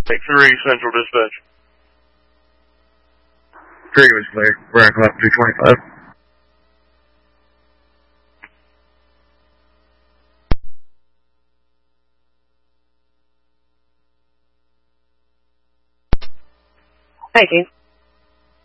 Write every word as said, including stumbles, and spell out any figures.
Take three, Central Dispatch. Three was clear. Brian Club two twenty-five. Thank you.